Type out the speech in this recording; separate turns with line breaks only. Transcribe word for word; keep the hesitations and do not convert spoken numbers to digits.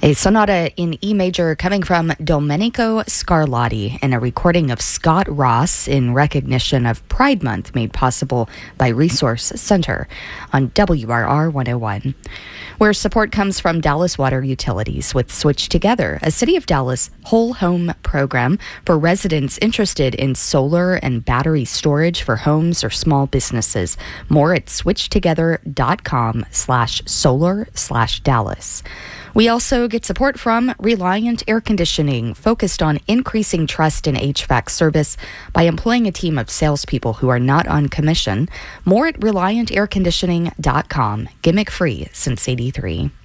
A sonata in E major coming from Domenico Scarlatti and a recording of Scott Ross in recognition of Pride Month made possible by Resource Center on W R R one oh one, where support comes from Dallas Water Utilities with Switch Together, a City of Dallas whole home program for residents interested in solar and battery storage for homes or small businesses. More at switchtogether.com slash solar slash Dallas. We also get support from Reliant Air Conditioning, focused on increasing trust in H V A C service by employing a team of salespeople who are not on commission. More at reliant air conditioning dot com. Gimmick free since eighty-three.